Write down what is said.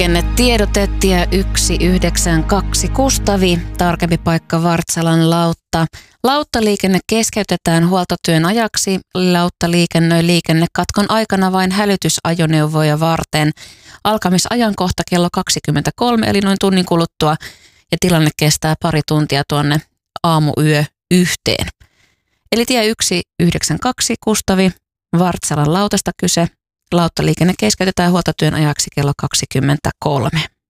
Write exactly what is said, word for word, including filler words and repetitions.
Tiedote tie yksi yhdeksän kaksi Kustavi, tarkempi paikka Vartsalan lautta. Lauttaliikenne keskeytetään huoltotyön ajaksi. Lautta liikennöi liikennekatkon aikana vain hälytysajoneuvoja varten. Alkamisajankohta kello kaksikymmentäkolme eli noin tunnin kuluttua ja tilanne kestää pari tuntia tuonne aamuyö yhteen. Eli tie yksi yhdeksän kaksi Kustavi, Vartsalan lautasta kyse. Lauttaliikenne keskeytetään huoltotyön ajaksi kello kaksikymmentäkolme.